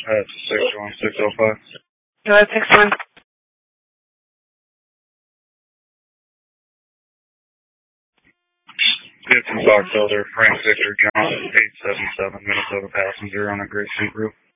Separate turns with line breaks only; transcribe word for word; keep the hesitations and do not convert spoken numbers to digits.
That's six one six oh five.
Go ahead, six one.
It's in Box Elder, Frank Victor John, eight seven seven, Minnesota passenger on a gray Subaru.